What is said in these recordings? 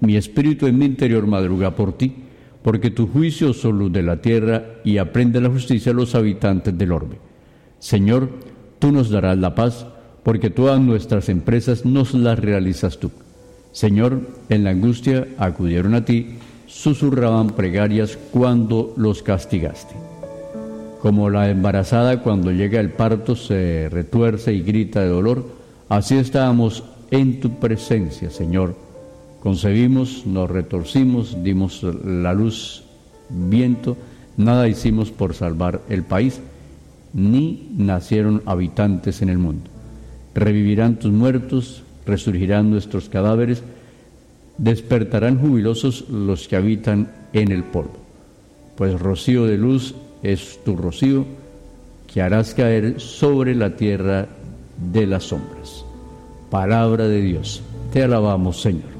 Mi espíritu en mi interior madruga por ti, porque tus juicios son luz de la tierra y aprende la justicia a los habitantes del orbe. Señor, tú nos darás la paz, porque todas nuestras empresas nos las realizas tú. Señor, en la angustia acudieron a ti, susurraban plegarias cuando los castigaste. Como la embarazada cuando llega el parto se retuerce y grita de dolor, así estábamos en tu presencia, Señor. Concebimos, nos retorcimos, dimos la luz, viento, nada hicimos por salvar el país, ni nacieron habitantes en el mundo. Revivirán tus muertos, resurgirán nuestros cadáveres, despertarán jubilosos los que habitan en el polvo. Pues rocío de luz es tu rocío, que harás caer sobre la tierra de las sombras. Palabra de Dios, te alabamos, Señor.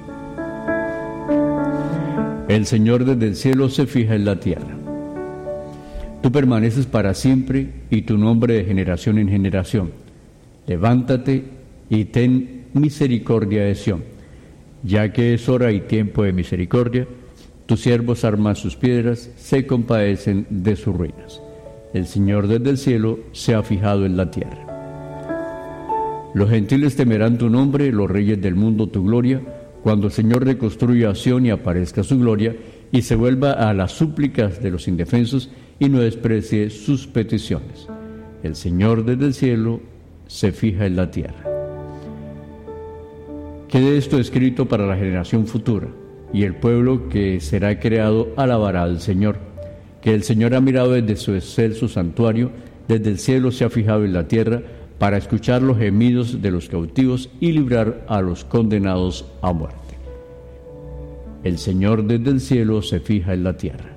El Señor desde el cielo se fija en la tierra. Tú permaneces para siempre y tu nombre de generación en generación. Levántate y ten misericordia de Sión, ya que es hora y tiempo de misericordia. Tus siervos arman sus piedras, se compadecen de sus ruinas. El Señor desde el cielo se ha fijado en la tierra. Los gentiles temerán tu nombre, los reyes del mundo tu gloria, cuando el Señor reconstruya a Sión y aparezca su gloria, y se vuelva a las súplicas de los indefensos y no desprecie sus peticiones. El Señor desde el cielo se fija en la tierra. Quede esto escrito para la generación futura, y el pueblo que será creado alabará al Señor, que el Señor ha mirado desde su excelso santuario, desde el cielo se ha fijado en la tierra, para escuchar los gemidos de los cautivos y librar a los condenados a muerte. El Señor desde el cielo se fija en la tierra.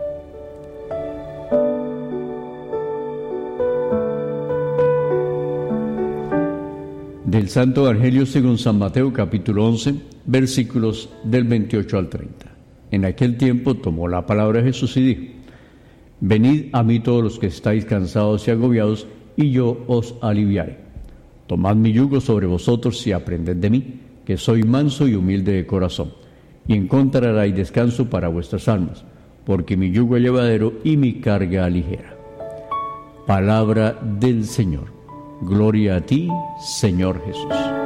Del Santo Evangelio según San Mateo, capítulo 11, versículos del 28 al 30. En aquel tiempo tomó la palabra Jesús y dijo: Venid a mí todos los que estáis cansados y agobiados, y yo os aliviaré. Tomad mi yugo sobre vosotros y aprended de mí, que soy manso y humilde de corazón, y encontraréis descanso para vuestras almas, porque mi yugo es llevadero y mi carga ligera. Palabra del Señor. Gloria a ti, Señor Jesús.